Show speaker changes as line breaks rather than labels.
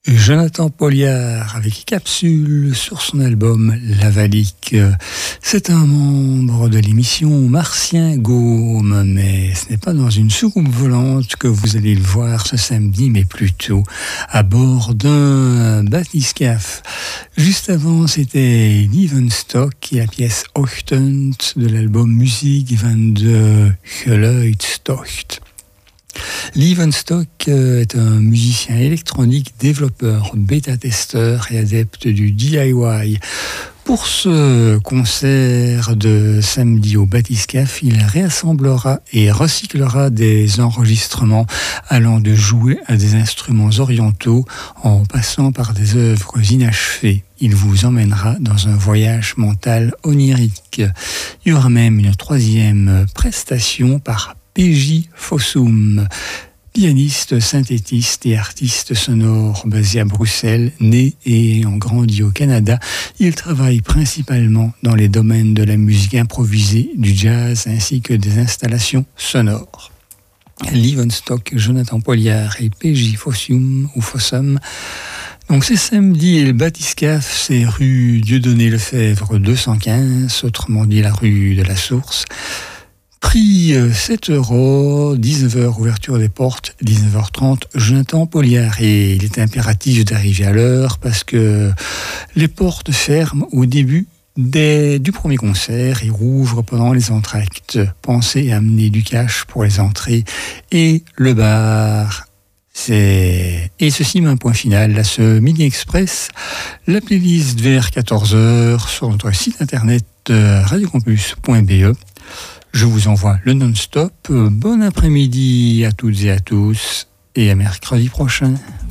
Jonathan Poliard avec Capsule sur son album Lavalique. C'est un membre de l'émission Martien Gaume, mais ce n'est pas dans une soucoupe volante que vous allez le voir ce samedi, mais plutôt à bord d'un bathyscaphe. Juste avant, c'était Levenstock et la pièce Ochtend de l'album Musik van de Geluidstocht. Levenstock est un musicien électronique, développeur, bêta-testeur et adepte du DIY. Pour ce concert de samedi au bathyscaphe, il réassemblera et recyclera des enregistrements allant de jouer à des instruments orientaux en passant par des œuvres inachevées. Il vous emmènera dans un voyage mental onirique. Il y aura même une troisième prestation par PJ Fossum, pianiste, synthétiste et artiste sonore basé à Bruxelles, né et ayant grandi au Canada. Il travaille principalement dans les domaines de la musique improvisée, du jazz ainsi que des installations sonores. Levenstock, Jonathan Poliard et PJ Fossum ou Fossum. Donc c'est samedi et le bathyscaphe, c'est rue Dieudonné-Lefebvre 215, autrement dit la rue de la Source. Prix 7 €, 19h ouverture des portes, 19h30 Jonathan Poliard. Et il est impératif d'arriver à l'heure parce que les portes ferment au début du premier concert et rouvrent pendant les entr'actes. Pensez à amener du cash pour les entrées et le bar. Et ceci met un point final à ce Midi Express. La playlist vers 14h sur notre site internet radiocampus.be. Je vous envoie le non-stop. Bon après-midi à toutes et à tous et à mercredi prochain.